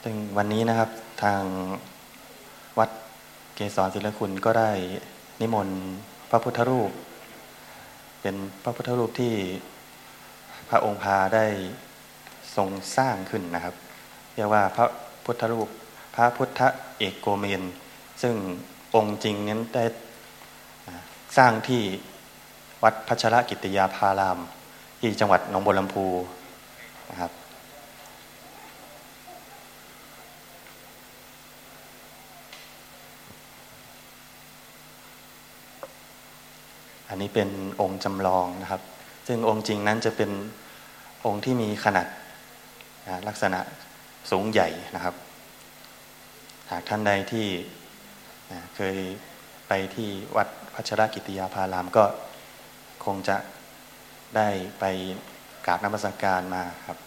ซึ่งวันนี้นะครับทางวัดเกษรศิลคุณก็ได้นิมนต์พระพุทธรูปเป็นพระพุทธรูปที่พระองค์พาได้ทรงสร้างขึ้นนะครับเรียกว่าพระพุทธรูปพระพุทธเอกโกเมนซึ่งองค์จริงนั้นได้สร้างที่วัดพัชรกิติยาภารามที่จังหวัดหนองบัวลำพูนะครับอันนี้เป็นองค์จำลองนะครับซึ่งองค์จริงนั้นจะเป็นองค์ที่มีขนาดลักษณะสูงใหญ่นะครับหากท่านใดที่เคยไปที่วัดพัชรกิติยาภารามก็คงจะได้ไปกราบนมัสการมาครับ